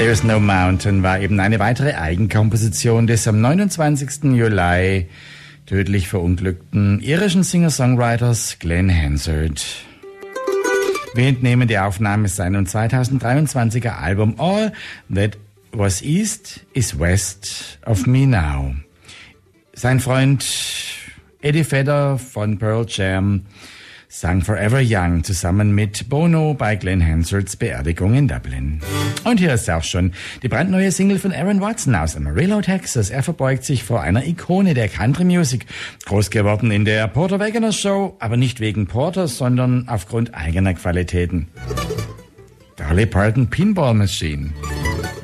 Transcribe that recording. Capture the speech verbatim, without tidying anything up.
There's No Mountain war eben eine weitere Eigenkomposition des am neunundzwanzigsten Juli tödlich verunglückten irischen Singer-Songwriters Glenn Hansard. Wir entnehmen die Aufnahme seinem zweitausenddreiundzwanziger Album All That Was East is West of Me Now. Sein Freund Eddie Vedder von Pearl Jam sang Forever Young zusammen mit Bono bei Glenn Hansards Beerdigung in Dublin. Und hier ist auch schon die brandneue Single von Aaron Watson aus Amarillo, Texas. Er verbeugt sich vor einer Ikone der Country Music. Groß geworden in der Porter Wagoner Show, aber nicht wegen Porter, sondern aufgrund eigener Qualitäten. Dolly Parton Pinball Machine.